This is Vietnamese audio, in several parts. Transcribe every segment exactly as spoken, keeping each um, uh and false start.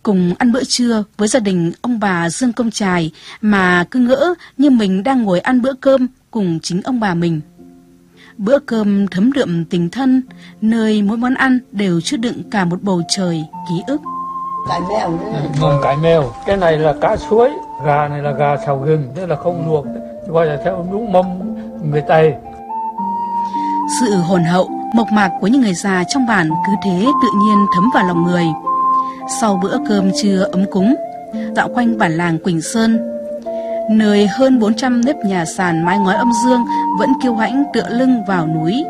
Cùng ăn bữa trưa với gia đình ông bà Dương Công Trài mà cứ ngỡ như mình đang ngồi ăn bữa cơm cùng chính ông bà mình. Bữa cơm thấm đượm tình thân, nơi mỗi món ăn đều chứa đựng cả một bầu trời ký ức. Cái mèo nữa. Vâng, cái mèo. Cái này là cá suối, gà này là gà xào gừng, tức là không luộc, gọi là theo đúng mâm người Tây. Sự hồn hậu, mộc mạc của những người già trong bản cứ thế tự nhiên thấm vào lòng người. Sau bữa cơm trưa ấm cúng, dạo quanh bản làng Quỳnh Sơn, nơi hơn bốn trăm nếp nhà sàn mái ngói âm dương vẫn kiêu hãnh tựa lưng vào núi.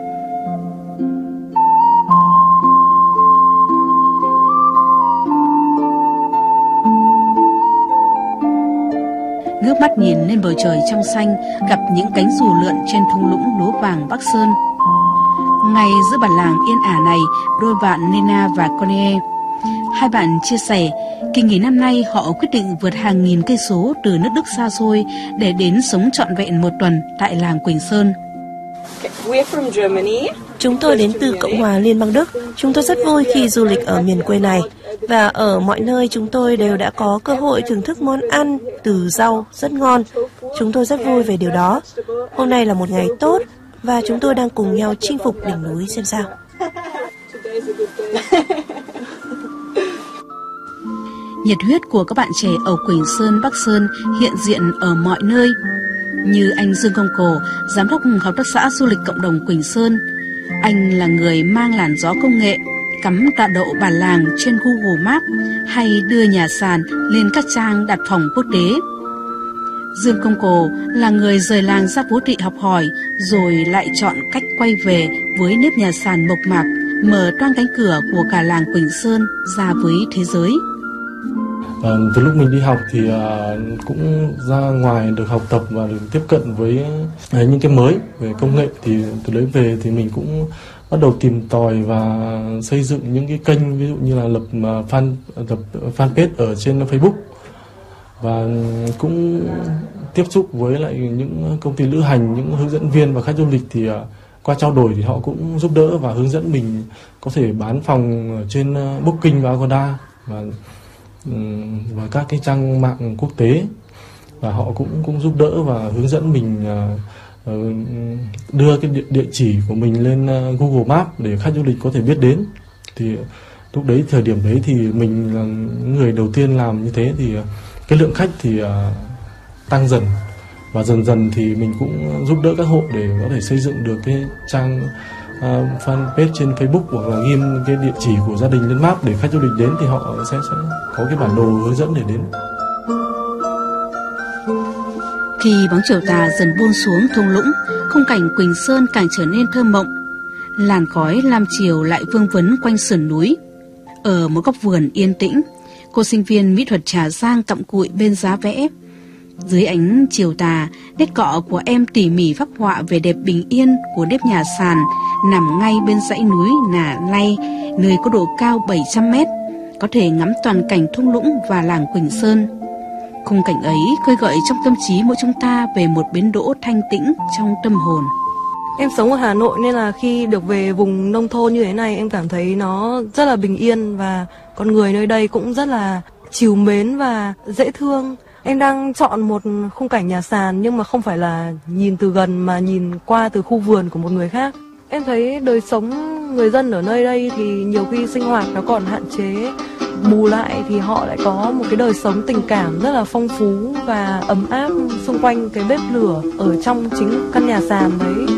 Ngước mắt nhìn lên bầu trời trong xanh, gặp những cánh dù lượn trên thung lũng lúa vàng Bắc Sơn. Ngay giữa bản làng yên ả này, đôi bạn Nina và Connie, hai bạn chia sẻ, kỳ nghỉ năm nay họ quyết định vượt hàng nghìn cây số từ nước Đức xa xôi để đến sống trọn vẹn một tuần tại làng Quỳnh Sơn. Chúng tôi đến từ Cộng hòa Liên bang Đức. Chúng tôi rất vui khi du lịch ở miền quê này. Và ở mọi nơi chúng tôi đều đã có cơ hội thưởng thức món ăn từ rau rất ngon. Chúng tôi rất vui về điều đó. Hôm nay là một ngày tốt và chúng tôi đang cùng nhau chinh phục đỉnh núi xem sao. Nhiệt huyết của các bạn trẻ ở Quỳnh Sơn, Bắc Sơn hiện diện ở mọi nơi. Như anh Dương Công Cổ, giám đốc hợp tác xã du lịch cộng đồng Quỳnh Sơn. Anh là người mang làn gió công nghệ, cắm tọa độ bản làng trên Google Maps hay đưa nhà sàn lên các trang đặt phòng quốc tế. Dương Công Cổ là người rời làng ra phố thị học hỏi, rồi lại chọn cách quay về với nếp nhà sàn mộc mạc, mở toang cánh cửa của cả làng Quỳnh Sơn ra với thế giới. À, từ lúc mình đi học thì à, cũng ra ngoài được học tập và được tiếp cận với à, những cái mới về công nghệ, thì từ đấy về thì mình cũng bắt đầu tìm tòi và xây dựng những cái kênh, ví dụ như là lập uh, fan lập fanpage ở trên Facebook, và cũng tiếp xúc với lại những công ty lữ hành, những hướng dẫn viên và khách du lịch, thì uh, qua trao đổi thì họ cũng giúp đỡ và hướng dẫn mình có thể bán phòng ở trên uh, Booking và Agoda và um, và các cái trang mạng quốc tế, và họ cũng cũng giúp đỡ và hướng dẫn mình uh, đưa cái địa, địa chỉ của mình lên Google Maps để khách du lịch có thể biết đến. Thì lúc đấy, thời điểm đấy thì mình là người đầu tiên làm như thế, thì cái lượng khách thì uh, tăng dần, và dần dần thì mình cũng giúp đỡ các hộ để có thể xây dựng được cái trang uh, fanpage trên Facebook, hoặc là ghim cái địa chỉ của gia đình lên map để khách du lịch đến thì họ sẽ, sẽ có cái bản đồ hướng dẫn để đến. Khi bóng chiều tà dần buông xuống thung lũng, khung cảnh Quỳnh Sơn càng trở nên thơ mộng. Làn khói lam chiều lại vương vấn quanh sườn núi. Ở một góc vườn yên tĩnh, cô sinh viên mỹ thuật Trà Giang cặm cụi bên giá vẽ. Dưới ánh chiều tà, nét cọ của em tỉ mỉ phác họa về đẹp bình yên của nếp nhà sàn nằm ngay bên dãy núi Nà Lay, nơi có độ cao bảy trăm mét, có thể ngắm toàn cảnh thung lũng và làng Quỳnh Sơn. Khung cảnh ấy khơi gợi trong tâm trí mỗi chúng ta về một bến đỗ thanh tĩnh trong tâm hồn. Em sống ở Hà Nội nên là khi được về vùng nông thôn như thế này, em cảm thấy nó rất là bình yên và con người nơi đây cũng rất là trìu mến và dễ thương. Em đang chọn một khung cảnh nhà sàn nhưng mà không phải là nhìn từ gần mà nhìn qua từ khu vườn của một người khác. Em thấy đời sống người dân ở nơi đây thì nhiều khi sinh hoạt nó còn hạn chế, bù lại thì họ lại có một cái đời sống tình cảm rất là phong phú và ấm áp xung quanh cái bếp lửa ở trong chính căn nhà sàn đấy.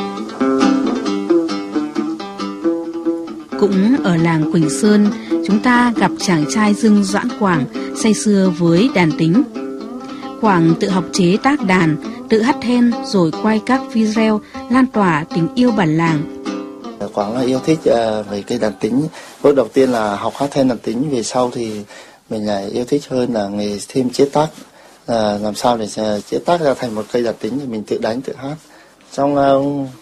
Cũng ở làng Quỳnh Sơn, chúng ta gặp chàng trai Dương Doãn Quảng say sưa với đàn tính. Quảng tự học chế tác đàn, tự hát then rồi quay các video lan tỏa tình yêu bản làng. Quảng là yêu thích uh, về cái đàn tính. Bước đầu tiên là học hát then đàn tính, về sau thì mình lại yêu thích hơn là nghề thêm chế tác, uh, làm sao để chế tác ra thành một cây đàn tính thì mình tự đánh tự hát. Trong uh,